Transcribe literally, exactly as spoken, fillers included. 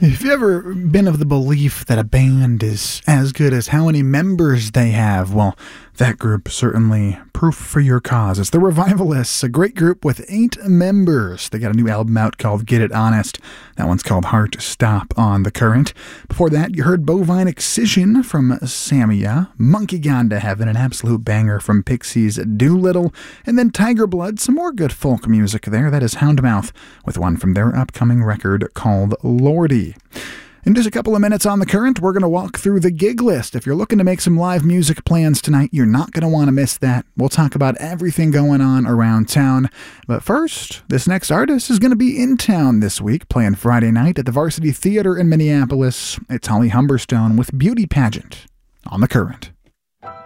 If you've ever been of the belief that a band is as good as how many members they have, well, that group certainly proof for your cause. It's the Revivalists, a great group with eight members. They got a new album out called Get It Honest. That one's called Heart Stop on The Current. Before that, you heard Bovine Excision from Samia, Monkey Gone to Heaven, an absolute banger from Pixies Doolittle, and then Tiger Blood, some more good folk music there. That is Houndmouth with one from their upcoming record called Lordy. In just a couple of minutes on The Current, we're going to walk through the gig list. If you're looking to make some live music plans tonight, you're not going to want to miss that. We'll talk about everything going on around town. But first, this next artist is going to be in town this week, playing Friday night at the Varsity Theater in Minneapolis. It's Holly Humberstone with Beauty Pageant on The Current.